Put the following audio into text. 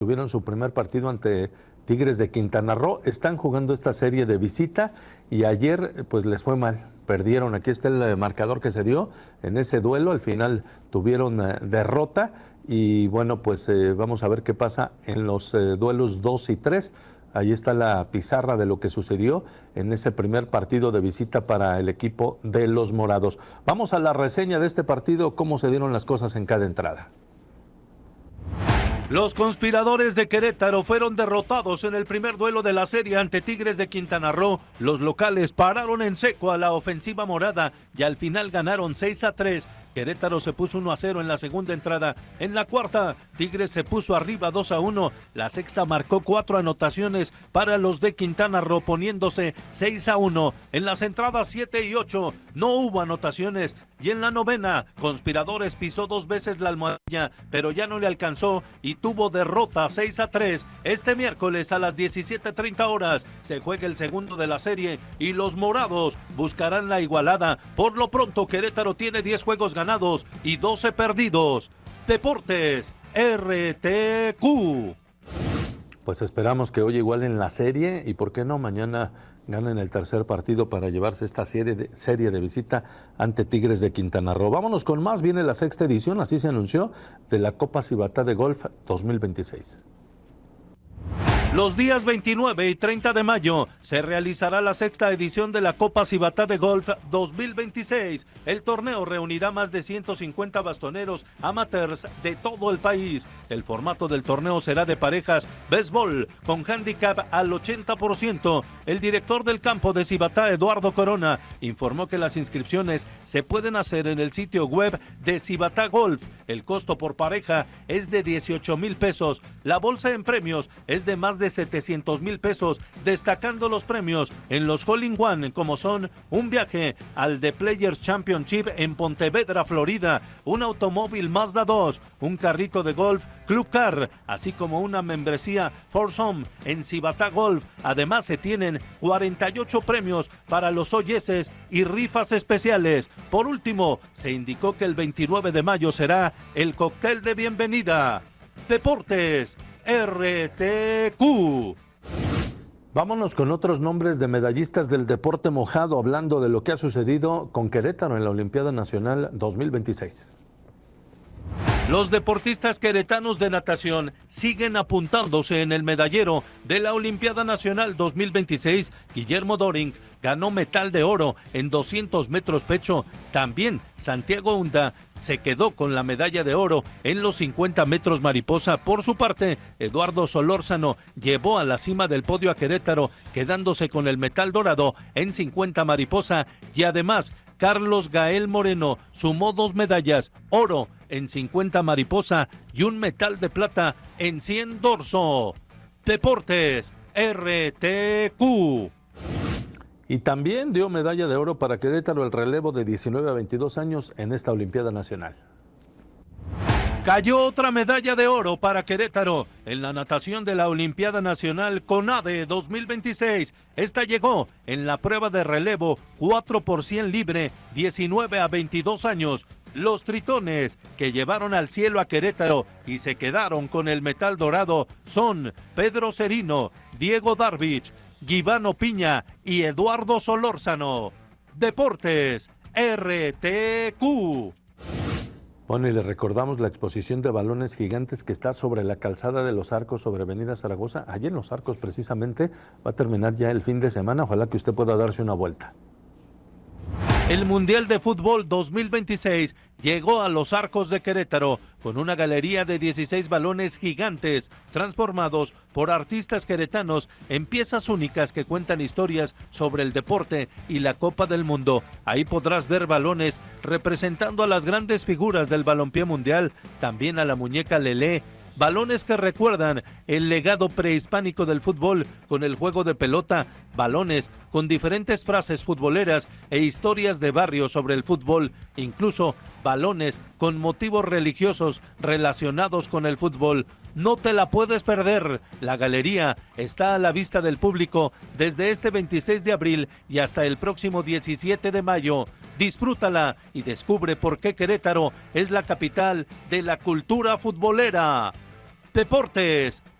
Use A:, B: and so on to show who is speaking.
A: tuvieron su primer partido ante Tigres de Quintana Roo. Están jugando esta serie de visita y ayer pues les fue mal. Perdieron, aquí está el marcador que se dio en ese duelo. Al final tuvieron derrota y bueno, pues vamos a ver qué pasa en los duelos 2 y 3. Ahí está la pizarra de lo que sucedió en ese primer partido de visita para el equipo de los Morados. Vamos a la reseña de este partido, cómo se dieron las cosas en cada entrada.
B: Los conspiradores de Querétaro fueron derrotados en el primer duelo de la serie ante Tigres de Quintana Roo. Los locales pararon en seco a la ofensiva morada y al final ganaron 6-3. Querétaro se puso 1-0 en la segunda entrada. En la cuarta, Tigres se puso arriba 2-1. La sexta marcó 4 anotaciones para los de Quintana Roo, poniéndose 6-1. En las entradas 7 y 8 no hubo anotaciones. Y en la novena, Conspiradores pisó 2 veces la almohadilla, pero ya no le alcanzó y tuvo derrota 6-3. Este miércoles a las 17:30 horas se juega el segundo de la serie y los morados buscarán la igualada. Por lo pronto, Querétaro tiene 10 juegos ganados y 12 perdidos. Deportes RTQ.
A: Pues esperamos que hoy igualen la serie y por qué no mañana ganen el tercer partido para llevarse esta serie de visita ante Tigres de Quintana Roo. Vámonos con más, viene la sexta edición, así se anunció, de la Copa Cibatá de Golf 2026.
B: Los días 29 y 30 de mayo se realizará la sexta edición de la Copa Cibatá de Golf 2026. El torneo reunirá más de 150 bastoneros amateurs de todo el país. El formato del torneo será de parejas béisbol con handicap al 80%. El director del campo de Cibatá, Eduardo Corona, informó que las inscripciones se pueden hacer en el sitio web de Cibatá Golf. El costo por pareja es de 18,000 pesos. La bolsa en premios es de más de 700,000 pesos, destacando los premios en los Hole-in-One, como son un viaje al The Players Championship en Pontevedra, Florida, un automóvil Mazda 2, un carrito de golf Club Car, así como una membresía Foursome en Cibatá Golf. Además, se tienen 48 premios para los OYS y rifas especiales. Por último, se indicó que el 29 de mayo será el cóctel de bienvenida. Deportes RTQ.
A: Vámonos con otros nombres de medallistas del deporte mojado, hablando de lo que ha sucedido con Querétaro en la Olimpiada Nacional 2026.
B: Los deportistas queretanos de natación siguen apuntándose en el medallero de la Olimpiada Nacional 2026. Guillermo Doring ganó medalla de oro en 200 metros pecho. También Santiago Hunda se quedó con la medalla de oro en los 50 metros mariposa. Por su parte, Eduardo Solórzano llevó a la cima del podio a Querétaro, quedándose con el metal dorado en 50 mariposa. Y además, Carlos Gael Moreno sumó 2 medallas, oro en 50 mariposa y un metal de plata en 100 dorso. Deportes RTQ.
A: Y también dio medalla de oro para Querétaro el relevo de 19 a 22 años en esta Olimpiada Nacional.
B: Cayó otra medalla de oro para Querétaro en la natación de la Olimpiada Nacional CONADE 2026. Esta llegó en la prueba de relevo 4 por 100 libre, 19 a 22 años. Los tritones que llevaron al cielo a Querétaro y se quedaron con el metal dorado son Pedro Cerino, Diego Darvich, Guivano Piña y Eduardo Solórzano. Deportes RTQ.
A: Bueno, y le recordamos la exposición de balones gigantes que está sobre la calzada de Los Arcos sobre Avenida Zaragoza. Allí en Los Arcos precisamente va a terminar ya el fin de semana. Ojalá que usted pueda darse una vuelta.
B: El Mundial de Fútbol 2026 llegó a Los Arcos de Querétaro con una galería de 16 balones gigantes transformados por artistas queretanos en piezas únicas que cuentan historias sobre el deporte y la Copa del Mundo. Ahí podrás ver balones representando a las grandes figuras del balompié mundial, también a la muñeca Lelé, balones que recuerdan el legado prehispánico del fútbol con el juego de pelota, balones con diferentes frases futboleras e historias de barrio sobre el fútbol, incluso balones con motivos religiosos relacionados con el fútbol. No te la puedes perder. La galería está a la vista del público desde este 26 de abril y hasta el próximo 17 de mayo. Disfrútala y descubre por qué Querétaro es la capital de la cultura futbolera. Deportes